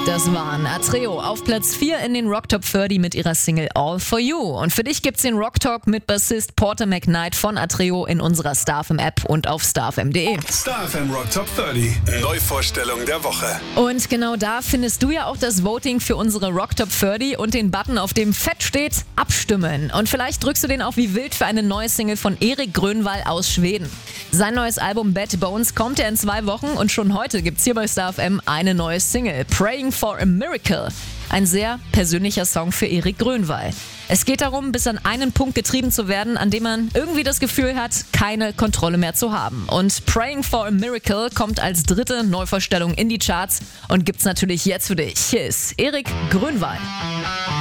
Das waren Atreo auf Platz 4 in den Rock Top 30 mit ihrer Single All For You. Und für dich gibt's den Rock Talk mit Bassist Porter McKnight von Atreo in unserer StarFM App und auf starfm.de. StarFM Rock Top 30. Neuvorstellung der Woche. Und genau da findest du ja auch das Voting für unsere Rock Top 30 und den Button, auf dem fett steht Abstimmen. Und vielleicht drückst du den auch wie wild für eine neue Single von Erik Grönwall aus Schweden. Sein neues Album Bad Bones kommt ja in 2 Wochen und schon heute gibt's hier bei StarFM eine neue Single, Praying for a Miracle. Ein sehr persönlicher Song für Erik Grönwall. Es geht darum, bis an einen Punkt getrieben zu werden, an dem man irgendwie das Gefühl hat, keine Kontrolle mehr zu haben. Und Praying for a Miracle kommt als 3. Neuvorstellung in die Charts und gibt's natürlich jetzt für dich. Hier ist Erik Grönwall.